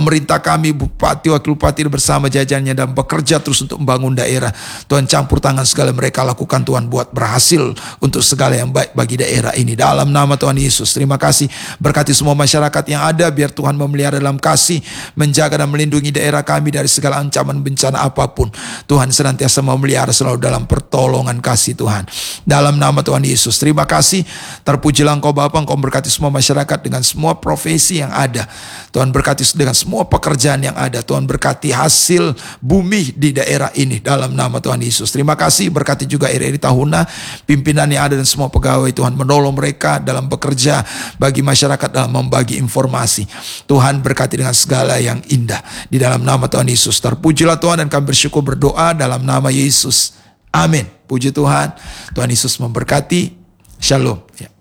pemerintah kami, bupati, wakil bupati bersama jajarannya dan bekerja terus untuk membangun daerah. Tuhan, campur tangan segala mereka lakukan Tuhan, buat berhasil untuk segala yang baik bagi daerah ini. Dalam nama Tuhan Yesus, terima kasih. Berkati semua masyarakat yang ada, biar Tuhan memelihara dalam kasih, menjaga dan melindungi daerah kami dari segala ancaman bencana apapun. Tuhan senantiasa memelihara selalu dalam pertolongan kasih Tuhan. Dalam nama Tuhan Yesus, terima kasih. Terpujilah Engkau Bapa, Engkau berkati semua masyarakat dengan semua profesi yang ada. Tuhan berkati dengan semua pekerjaan yang ada. Tuhan berkati hasil bumi di daerah ini dalam nama Tuhan Yesus. Terima kasih. Berkati juga RRI Tahuna, pimpinan yang ada dan semua pegawai. Tuhan menolong mereka dalam bekerja bagi masyarakat, dalam membagi informasi. Tuhan berkati dengan segala yang indah di dalam nama Tuhan Yesus. Terpujilah Tuhan, dan kami bersyukur berdoa dalam nama Yesus. Amin. Puji Tuhan. Tuhan Yesus memberkati. Shalom. Ya.